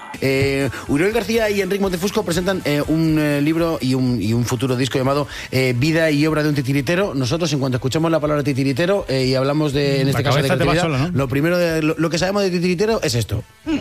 Uriol García y Enric Montefusco presentan un libro y un futuro disco llamado Vida y obra de un titiritero. Nosotros, en cuanto escuchamos la palabra titiritero y hablamos de, en este caso, de creatividad, solo, ¿no? lo primero lo que sabemos de titiritero es esto.